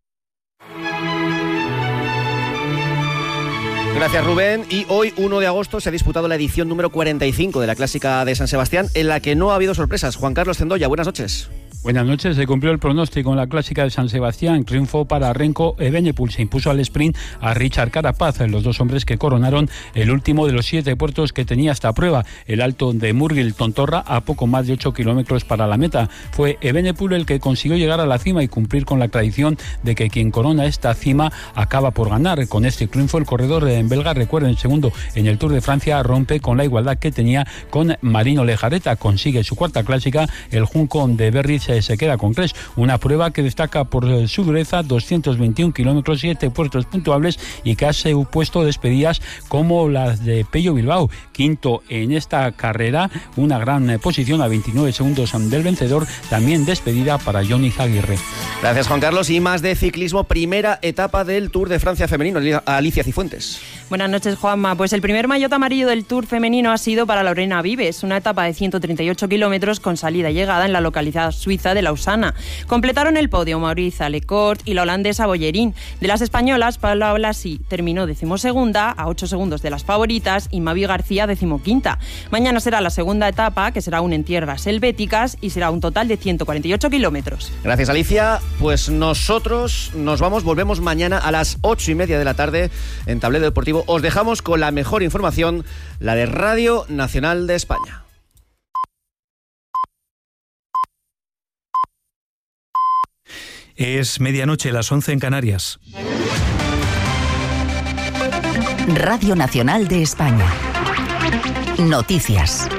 Gracias, Rubén. Y hoy, uno de agosto, se ha disputado la edición número cuarenta y cinco de la Clásica de San Sebastián, en la que no ha habido sorpresas. Juan Carlos Cendoya, buenas noches. Buenas noches, se cumplió el pronóstico en la Clásica de San Sebastián. Triunfo para Renko Evenepoel, se impuso al sprint a Richard Carapaz, los dos hombres que coronaron el último de los siete puertos que tenía esta prueba, el Alto de Murgil Tontorra, a poco más de ocho kilómetros para la meta. Fue Evenepoel el que consiguió llegar a la cima y cumplir con la tradición de que quien corona esta cima acaba por ganar. Con este triunfo el corredor belga, recuerden, segundo en el Tour de Francia, rompe con la igualdad que tenía con Marino Lejarreta, consigue su cuarta clásica. El junco de Berriz se queda con tres, una prueba que destaca por su dureza, doscientos veintiún kilómetros, siete puertos puntuables y que ha supuesto despedidas como las de Pello Bilbao, quinto en esta carrera, una gran posición a veintinueve segundos del vencedor, también despedida para Johnny Zaguirre. Gracias, Juan Carlos. Y más de ciclismo, primera etapa del Tour de Francia femenino. Alicia Cifuentes. Buenas noches, Juanma. Pues el primer maillot amarillo del Tour femenino ha sido para Lorena Vives, una etapa de ciento treinta y ocho kilómetros con salida y llegada en la localidad suiza Suiza de Lausana. Completaron el podio Maurice Alecourt y la holandesa Boyerín. De las españolas, Paula Blasi terminó decimosegunda, a ocho segundos de las favoritas, y Mavi García decimoquinta. Mañana será la segunda etapa, que será aún en tierras helvéticas, y será un total de ciento cuarenta y ocho kilómetros. Gracias, Alicia. Pues nosotros nos vamos, volvemos mañana a las ocho y media de la tarde en Tablero Deportivo. Os dejamos con la mejor información, la de Radio Nacional de España. Es medianoche, las once en Canarias. Radio Nacional de España. Noticias.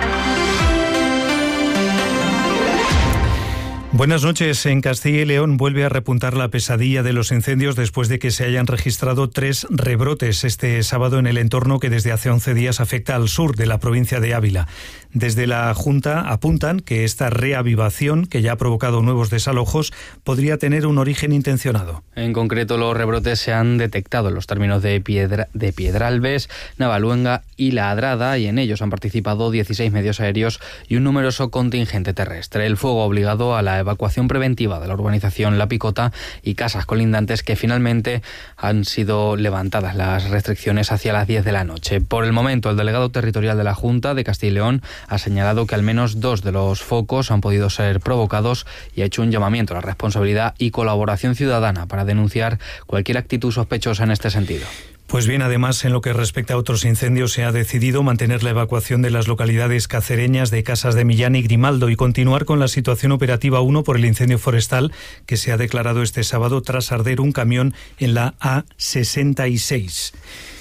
Buenas noches. En Castilla y León vuelve a repuntar la pesadilla de los incendios después de que se hayan registrado tres rebrotes este sábado en el entorno que desde hace once días afecta al sur de la provincia de Ávila. Desde la Junta apuntan que esta reavivación, que ya ha provocado nuevos desalojos, podría tener un origen intencionado. En concreto, los rebrotes se han detectado en los términos de, Piedra, de Piedralbes, Navaluenga y La Adrada, y en ellos han participado dieciséis medios aéreos y un numeroso contingente terrestre. El fuego ha obligado a la evacuación preventiva de la urbanización La Picota y casas colindantes, que finalmente han sido levantadas las restricciones hacia las diez de la noche. Por el momento, el delegado territorial de la Junta de Castilla y León ha señalado que al menos dos de los focos han podido ser provocados y ha hecho un llamamiento a la responsabilidad y colaboración ciudadana para denunciar cualquier actitud sospechosa en este sentido. Pues bien, además, en lo que respecta a otros incendios, se ha decidido mantener la evacuación de las localidades cacereñas de Casas de Millán y Grimaldo y continuar con la situación operativa uno por el incendio forestal que se ha declarado este sábado tras arder un camión en la A sesenta y seis.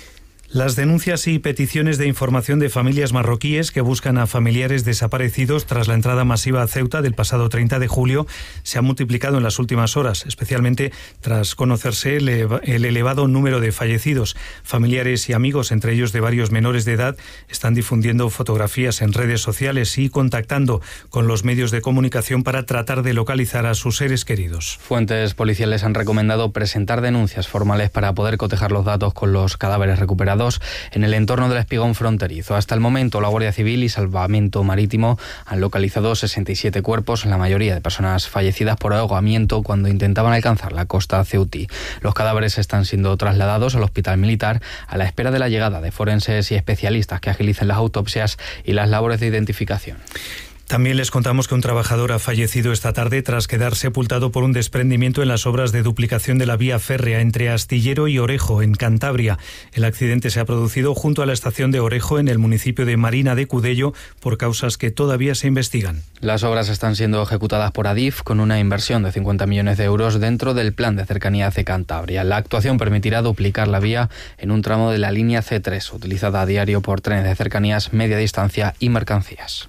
Las denuncias y peticiones de información de familias marroquíes que buscan a familiares desaparecidos tras la entrada masiva a Ceuta del pasado treinta de julio se han multiplicado en las últimas horas, especialmente tras conocerse el, el elevado número de fallecidos. Familiares y amigos, entre ellos de varios menores de edad, están difundiendo fotografías en redes sociales y contactando con los medios de comunicación para tratar de localizar a sus seres queridos. Fuentes policiales han recomendado presentar denuncias formales para poder cotejar los datos con los cadáveres recuperados en el entorno del espigón fronterizo. Hasta el momento, la Guardia Civil y Salvamento Marítimo han localizado sesenta y siete cuerpos, la mayoría de personas fallecidas por ahogamiento cuando intentaban alcanzar la costa ceutí. Los cadáveres están siendo trasladados al Hospital Militar a la espera de la llegada de forenses y especialistas que agilicen las autopsias y las labores de identificación. También les contamos que un trabajador ha fallecido esta tarde tras quedar sepultado por un desprendimiento en las obras de duplicación de la vía férrea entre Astillero y Orejo, en Cantabria. El accidente se ha producido junto a la estación de Orejo, en el municipio de Marina de Cudello, por causas que todavía se investigan. Las obras están siendo ejecutadas por Adif con una inversión de cincuenta millones de euros dentro del plan de cercanías de Cantabria. La actuación permitirá duplicar la vía en un tramo de la línea C tres, utilizada a diario por trenes de cercanías, media distancia y mercancías.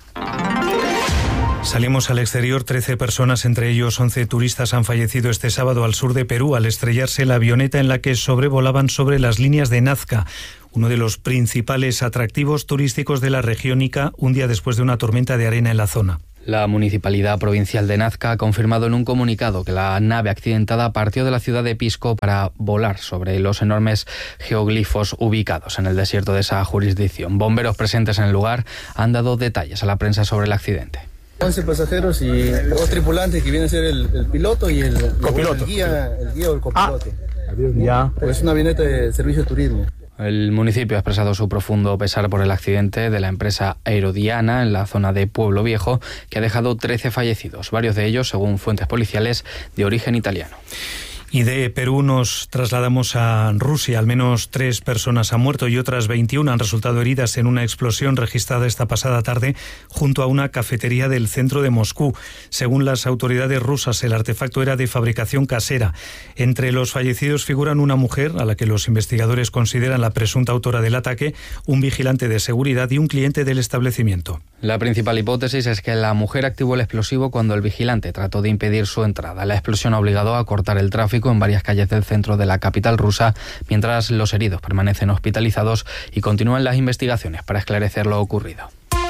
Salimos al exterior. trece personas, entre ellos once turistas, han fallecido este sábado al sur de Perú al estrellarse la avioneta en la que sobrevolaban sobre las líneas de Nazca, uno de los principales atractivos turísticos de la región Ica, un día después de una tormenta de arena en la zona. La Municipalidad Provincial de Nazca ha confirmado en un comunicado que la nave accidentada partió de la ciudad de Pisco para volar sobre los enormes geoglifos ubicados en el desierto de esa jurisdicción. Bomberos presentes en el lugar han dado detalles a la prensa sobre el accidente. once pasajeros y dos tripulantes, que viene a ser el, el piloto y el, copiloto. el guía, el guía o el copiloto. Ah, ya. Pues es una avioneta de servicio de turismo. El municipio ha expresado su profundo pesar por el accidente de la empresa Aerodiana en la zona de Pueblo Viejo, que ha dejado trece fallecidos, varios de ellos, según fuentes policiales, de origen italiano. Y de Perú nos trasladamos a Rusia. Al menos tres personas han muerto y otras veintiuna han resultado heridas en una explosión registrada esta pasada tarde junto a una cafetería del centro de Moscú. Según las autoridades rusas, el artefacto era de fabricación casera. Entre los fallecidos figuran una mujer, a la que los investigadores consideran la presunta autora del ataque, un vigilante de seguridad y un cliente del establecimiento. La principal hipótesis es que la mujer activó el explosivo cuando el vigilante trató de impedir su entrada. La explosión ha obligado a cortar el tráfico en varias calles del centro de la capital rusa, mientras los heridos permanecen hospitalizados y continúan las investigaciones para esclarecer lo ocurrido.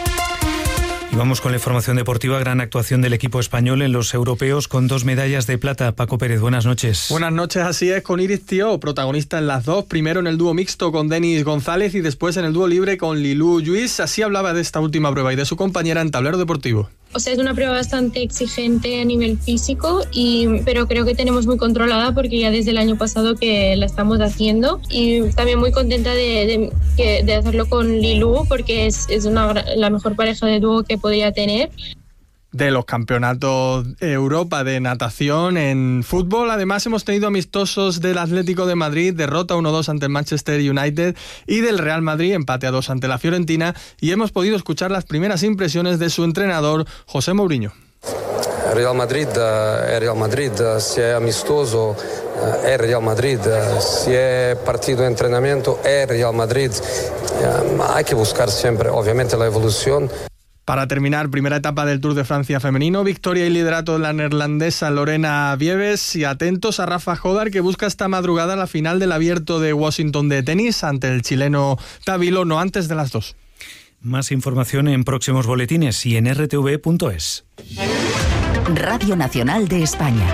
Y vamos con la información deportiva. Gran actuación del equipo español en los europeos con dos medallas de plata. Paco Pérez, buenas noches. Buenas noches, así es, con Iris Tío, protagonista en las dos. Primero en el dúo mixto con Denis González y después en el dúo libre con Lilú Lluís. Así hablaba de esta última prueba y de su compañera en Tablero Deportivo. o sea, es una prueba bastante exigente a nivel físico, y, pero creo que tenemos muy controlada porque ya desde el año pasado que la estamos haciendo, y también muy contenta de, de, de hacerlo con Lilú porque es, es una, la mejor pareja de dúo que podría tener. De los campeonatos Europa de natación en fútbol, además hemos tenido amistosos del Atlético de Madrid, derrota uno dos ante el Manchester United, y del Real Madrid, empate a dos ante la Fiorentina, y hemos podido escuchar las primeras impresiones de su entrenador, José Mourinho. Real Madrid è Real Madrid, si è amistoso è Real Madrid, si è partido de entrenamiento è Real Madrid. Hay que buscar siempre, obviamente, la evolución. Para terminar, primera etapa del Tour de Francia femenino, victoria y liderato de la neerlandesa Lorena Wiebes, y atentos a Rafa Jodar, que busca esta madrugada la final del Abierto de Washington de tenis ante el chileno Tavilo, no antes de las dos. Más información en próximos boletines y en r t v punto es. Radio Nacional de España.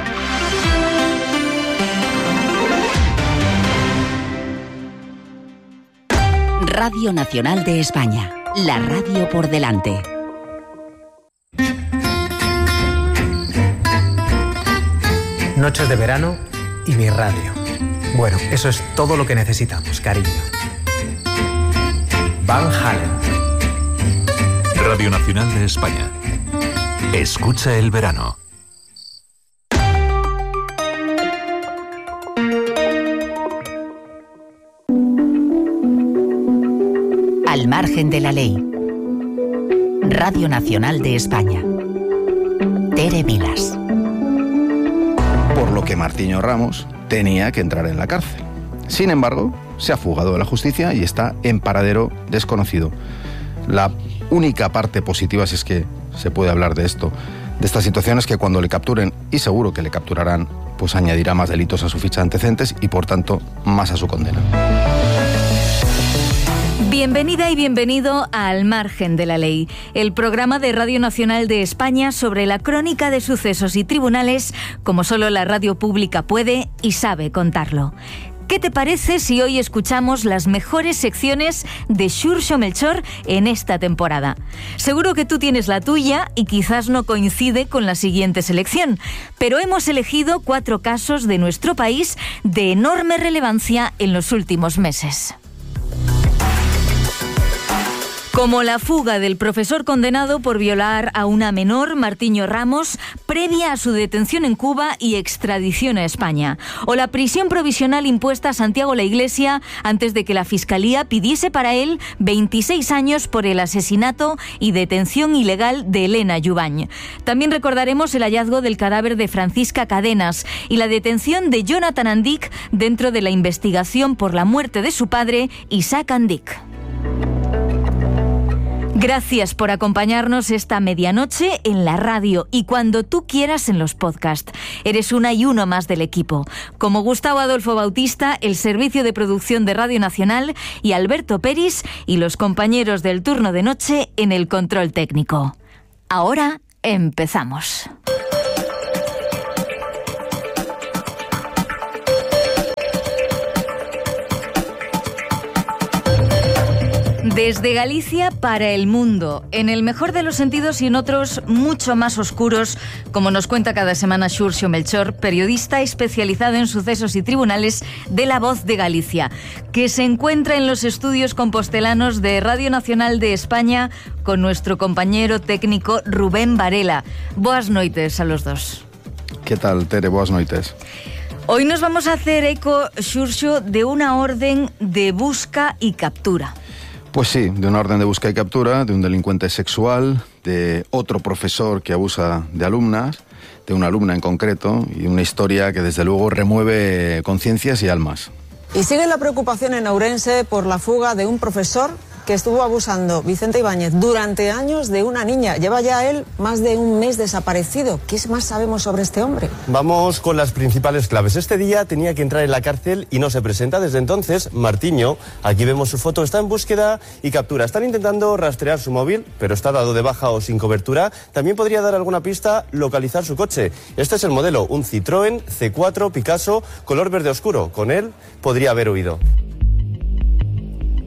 Radio Nacional de España. La radio por delante. Noches de verano y mi radio. Bueno, eso es todo lo que necesitamos, cariño. Van Halen. Radio Nacional de España. Escucha el verano. Al margen de la ley. Radio Nacional de España. Tere Vilas. Por lo que Martiño Ramos tenía que entrar en la cárcel. Sin embargo, se ha fugado de la justicia y está en paradero desconocido. La única parte positiva, si es que se puede hablar de esto, de esta situación, es que cuando le capturen, y seguro que le capturarán, pues añadirá más delitos a su ficha de antecedentes y, por tanto, más a su condena. Bienvenida y bienvenido a Al Margen de la Ley, el programa de Radio Nacional de España sobre la crónica de sucesos y tribunales como solo la radio pública puede y sabe contarlo. ¿Qué te parece si hoy escuchamos las mejores secciones de Xurxo Melchor en esta temporada? Seguro que tú tienes la tuya y quizás no coincide con la siguiente selección, pero hemos elegido cuatro casos de nuestro país de enorme relevancia en los últimos meses. Como la fuga del profesor condenado por violar a una menor, Martiño Ramos, previa a su detención en Cuba y extradición a España. O la prisión provisional impuesta a Santiago La Iglesia antes de que la Fiscalía pidiese para él veintiséis años por el asesinato y detención ilegal de Elena Yubañ. También recordaremos el hallazgo del cadáver de Francisca Cadenas y la detención de Jonathan Andic dentro de la investigación por la muerte de su padre, Isaac Andic. Gracias por acompañarnos esta medianoche en la radio y cuando tú quieras en los podcasts. Eres una y uno más del equipo. Como Gustavo Adolfo Bautista, el servicio de producción de Radio Nacional, y Alberto Peris y los compañeros del turno de noche en el control técnico. Ahora empezamos. Desde Galicia para el mundo, en el mejor de los sentidos y en otros mucho más oscuros, como nos cuenta cada semana Xurxo Melchor, periodista especializado en sucesos y tribunales de La Voz de Galicia, que se encuentra en los estudios compostelanos de Radio Nacional de España con nuestro compañero técnico Rubén Varela. Boas noites a los dos. ¿Qué tal, Tere? Boas noites. Hoy nos vamos a hacer eco, Xurxo, de una orden de busca y captura. Pues sí, de una orden de busca y captura, de un delincuente sexual, de otro profesor que abusa de alumnas, de una alumna en concreto, y una historia que desde luego remueve conciencias y almas. Y sigue la preocupación en Ourense por la fuga de un profesor que estuvo abusando, Vicente Ibáñez, durante años de una niña. Lleva ya él más de un mes desaparecido. ¿Qué más sabemos sobre este hombre? Vamos con las principales claves. Este día tenía que entrar en la cárcel y no se presenta. Desde entonces, Martiño, aquí vemos su foto, está en búsqueda y captura. Están intentando rastrear su móvil, pero está dado de baja o sin cobertura. También podría dar alguna pista, localizar su coche. Este es el modelo, un Citroën C cuatro Picasso, color verde oscuro. Con él podría haber huido.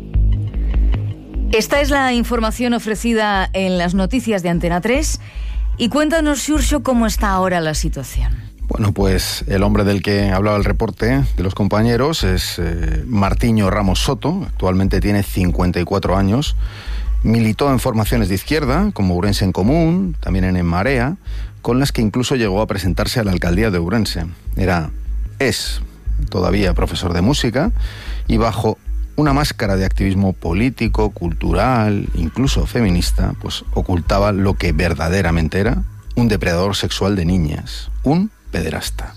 Esta es la información ofrecida en las noticias de Antena tres Y cuéntanos, Xurxo, cómo está ahora la situación. Bueno, pues el hombre del que hablaba el reporte de los compañeros es eh, Martiño Ramos Soto. Actualmente tiene cincuenta y cuatro años. Militó en formaciones de izquierda, como Ourense en Común, también en En Marea, con las que incluso llegó a presentarse a la alcaldía de Ourense. Era, es todavía profesor de música y bajo una máscara de activismo político, cultural, incluso feminista, pues ocultaba lo que verdaderamente era un depredador sexual de niñas, un pederasta.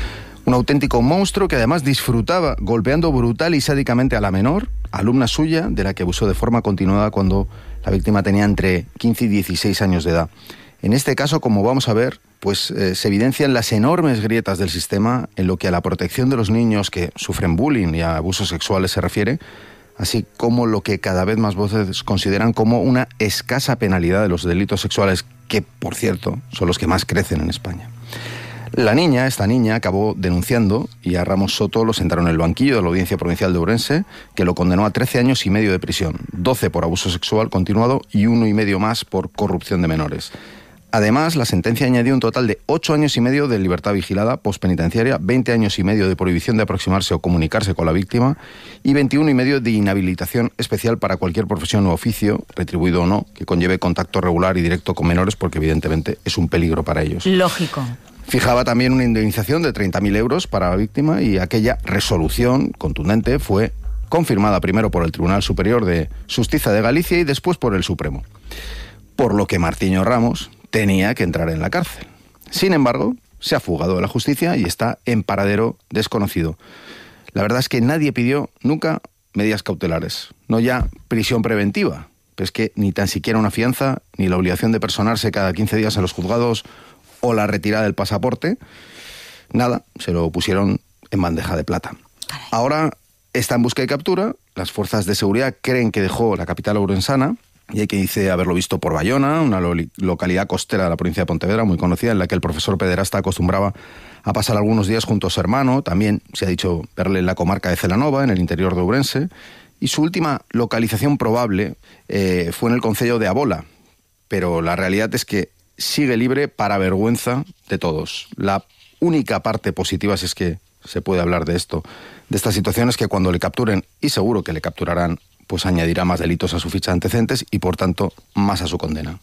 Un auténtico monstruo que además disfrutaba golpeando brutal y sádicamente a la menor, alumna suya, de la que abusó de forma continuada cuando la víctima tenía entre quince y dieciséis años de edad. En este caso, como vamos a ver, pues eh, se evidencian las enormes grietas del sistema en lo que a la protección de los niños que sufren bullying y a abusos sexuales se refiere, así como lo que cada vez más voces consideran como una escasa penalidad de los delitos sexuales, que, por cierto, son los que más crecen en España. La niña, esta niña, acabó denunciando y a Ramos Soto lo sentaron en el banquillo de la Audiencia Provincial de Ourense, que lo condenó a trece años y medio de prisión, doce por abuso sexual continuado y uno y medio más por corrupción de menores. Además, la sentencia añadió un total de ocho años y medio de libertad vigilada postpenitenciaria, veinte años y medio de prohibición de aproximarse o comunicarse con la víctima y veintiuno y medio de inhabilitación especial para cualquier profesión u oficio, retribuido o no, que conlleve contacto regular y directo con menores, porque evidentemente es un peligro para ellos. Lógico. Fijaba también una indemnización de treinta mil euros para la víctima y aquella resolución contundente fue confirmada primero por el Tribunal Superior de Justicia de Galicia y después por el Supremo. Por lo que Martiño Ramos tenía que entrar en la cárcel. Sin embargo, se ha fugado de la justicia y está en paradero desconocido. La verdad es que nadie pidió nunca medidas cautelares, no ya prisión preventiva, pero es que ni tan siquiera una fianza, ni la obligación de personarse cada quince días en los juzgados o la retirada del pasaporte, nada, se lo pusieron en bandeja de plata. Ahora está en busca y captura, las fuerzas de seguridad creen que dejó la capital ourensana, y hay que dice haberlo visto por Bayona, una lo localidad costera de la provincia de Pontevedra, muy conocida, en la que el profesor pederasta acostumbraba a pasar algunos días junto a su hermano. También se ha dicho verle en la comarca de Celanova, en el interior de Ourense. Y su última localización probable eh, fue en el concello de Abola. Pero la realidad es que sigue libre para vergüenza de todos. La única parte positiva, si es que se puede hablar de esto, de esta situación, es que cuando le capturen, y seguro que le capturarán, pues añadirá más delitos a su ficha de antecedentes y, por tanto, más a su condena.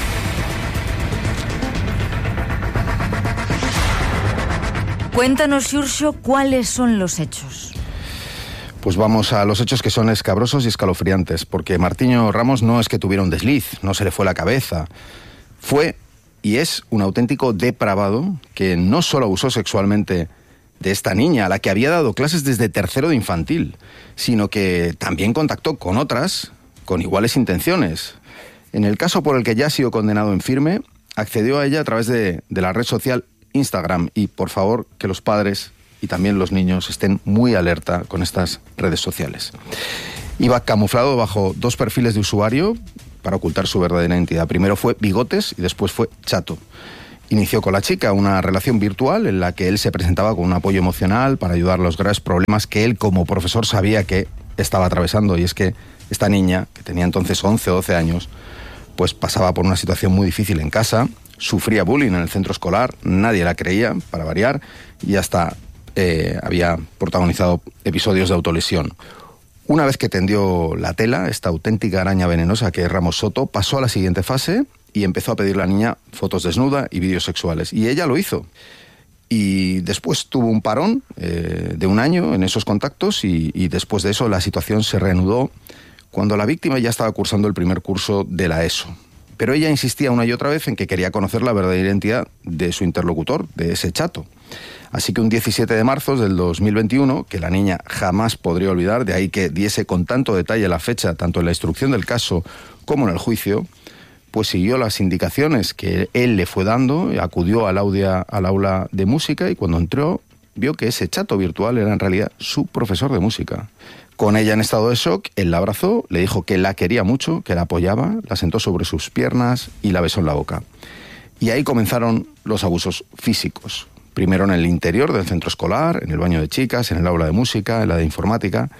Cuéntanos, Xurxo, ¿cuáles son los hechos? Pues vamos a los hechos que son escabrosos y escalofriantes, porque Martiño Ramos no es que tuviera un desliz, no se le fue la cabeza. Fue y es un auténtico depravado que no solo abusó sexualmente de esta niña, a la que había dado clases desde tercero de infantil, sino que también contactó con otras con iguales intenciones. En el caso por el que ya ha sido condenado en firme, accedió a ella a través de, de la red social Instagram, y por favor que los padres y también los niños estén muy alerta con estas redes sociales. Iba camuflado bajo dos perfiles de usuario para ocultar su verdadera identidad. Primero fue Bigotes y después fue Chato. Inició con la chica una relación virtual en la que él se presentaba con un apoyo emocional para ayudar a los graves problemas que él como profesor sabía que estaba atravesando, y es que esta niña, que tenía entonces once o doce años, pues pasaba por una situación muy difícil en casa, sufría bullying en el centro escolar, nadie la creía, para variar, y hasta eh, había protagonizado episodios de autolesión. Una vez que tendió la tela, esta auténtica araña venenosa que es Ramos Soto pasó a la siguiente fase y empezó a pedirle a la niña fotos desnuda y vídeos sexuales. Y ella lo hizo. Y después tuvo un parón eh, de un año en esos contactos y, y después de eso la situación se reanudó cuando la víctima ya estaba cursando el primer curso de la ESO. Pero ella insistía una y otra vez en que quería conocer la verdadera identidad de su interlocutor, de ese Chato. Así que un diecisiete de marzo del dos mil veintiuno, que la niña jamás podría olvidar, de ahí que diese con tanto detalle la fecha, tanto en la instrucción del caso como en el juicio, pues siguió las indicaciones que él le fue dando, acudió al, audia, al aula de música y cuando entró vio que ese Chato virtual era en realidad su profesor de música. Con ella en estado de shock, él la abrazó, le dijo que la quería mucho, que la apoyaba, la sentó sobre sus piernas y la besó en la boca. Y ahí comenzaron los abusos físicos. Primero en el interior del centro escolar, en el baño de chicas, en el aula de música, en la de informática,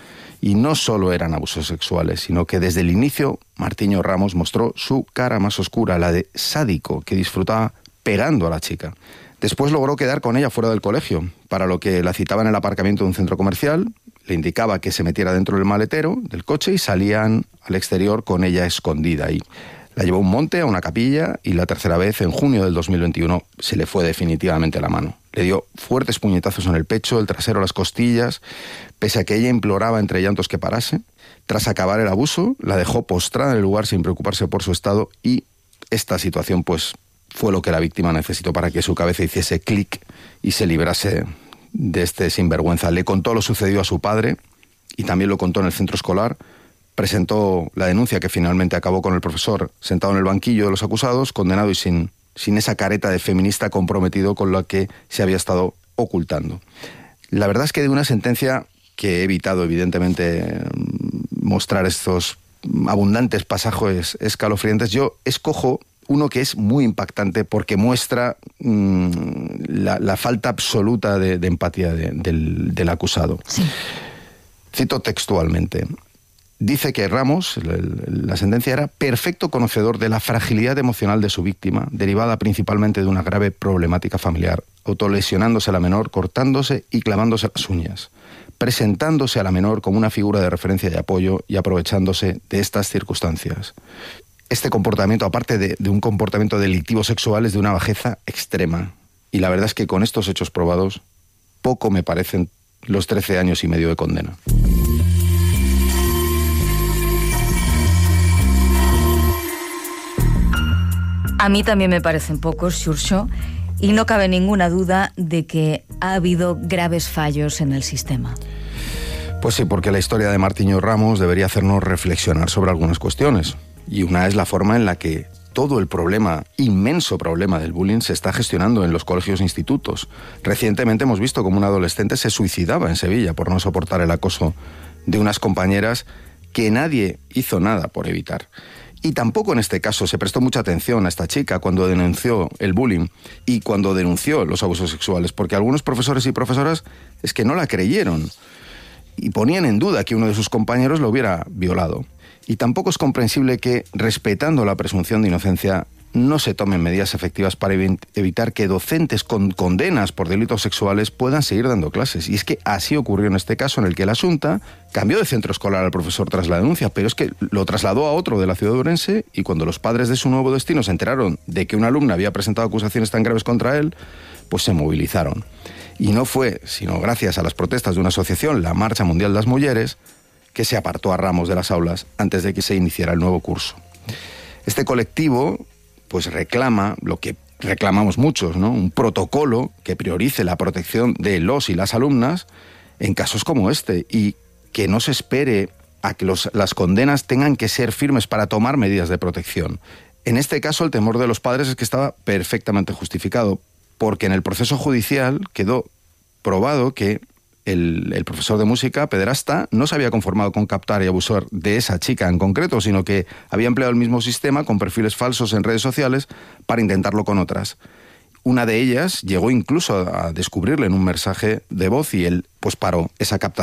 Y no solo eran abusos sexuales, sino que desde el inicio Martiño Ramos mostró su cara más oscura, la de sádico, que disfrutaba pegando a la chica. Después logró quedar con ella fuera del colegio, para lo que la citaba en el aparcamiento de un centro comercial, le indicaba que se metiera dentro del maletero del coche y salían al exterior con ella escondida ahí. La llevó a un monte, a una capilla, y la tercera vez, en junio del dos mil veintiuno, se le fue definitivamente la mano. Le dio fuertes puñetazos en el pecho, el trasero, las costillas, pese a que ella imploraba entre llantos que parase. Tras acabar el abuso, la dejó postrada en el lugar sin preocuparse por su estado, y esta situación, pues, fue lo que la víctima necesitó para que su cabeza hiciese clic y se librase de este sinvergüenza. Le contó lo sucedido a su padre y también lo contó en el centro escolar. Presentó la denuncia que finalmente acabó con el profesor sentado en el banquillo de los acusados, condenado y sin, sin esa careta de feminista comprometido con la que se había estado ocultando. La verdad es que de una sentencia que he evitado, evidentemente, mostrar estos abundantes pasajes escalofriantes, yo escojo uno que es muy impactante porque muestra mmm, la, la falta absoluta de, de empatía de, del, del acusado. Sí. Cito textualmente. Dice que Ramos, la, la sentencia era perfecto conocedor de la fragilidad emocional de su víctima, derivada principalmente de una grave problemática familiar, autolesionándose a la menor, cortándose y clavándose las uñas, presentándose a la menor como una figura de referencia y apoyo y aprovechándose de estas circunstancias. Este comportamiento, aparte de, de un comportamiento delictivo sexual, es de una bajeza extrema. Y la verdad es que con estos hechos probados, poco me parecen los trece años y medio de condena. A mí también me parecen pocos, Xurxo, y no cabe ninguna duda de que ha habido graves fallos en el sistema. Pues sí, porque la historia de Martiño Ramos debería hacernos reflexionar sobre algunas cuestiones. Y una es la forma en la que todo el problema, inmenso problema del bullying, se está gestionando en los colegios e institutos. Recientemente hemos visto cómo un adolescente se suicidaba en Sevilla por no soportar el acoso de unas compañeras que nadie hizo nada por evitar. Y tampoco en este caso se prestó mucha atención a esta chica cuando denunció el bullying y cuando denunció los abusos sexuales, porque algunos profesores y profesoras es que no la creyeron y ponían en duda que uno de sus compañeros lo hubiera violado. Y tampoco es comprensible que, respetando la presunción de inocencia, no se tomen medidas efectivas para evitar que docentes con condenas por delitos sexuales puedan seguir dando clases. Y es que así ocurrió en este caso, en el que la Xunta cambió de centro escolar al profesor tras la denuncia, pero es que lo trasladó a otro de la ciudad de Ourense, y cuando los padres de su nuevo destino se enteraron de que una alumna había presentado acusaciones tan graves contra él, pues se movilizaron. Y no fue sino gracias a las protestas de una asociación, la Marcha Mundial de las Mujeres, que se apartó a Ramos de las aulas antes de que se iniciara el nuevo curso. Este colectivo pues reclama lo que reclamamos muchos, ¿no? Un protocolo que priorice la protección de los y las alumnas en casos como este, y que no se espere a que los, las condenas tengan que ser firmes para tomar medidas de protección. En este caso, el temor de los padres es que estaba perfectamente justificado, porque en el proceso judicial quedó probado que El, el profesor de música, pederasta, no se había conformado con captar y abusar de esa chica en concreto, sino que había empleado el mismo sistema con perfiles falsos en redes sociales para intentarlo con otras. Una de ellas llegó incluso a descubrirle en un mensaje de voz y él pues paró esa captación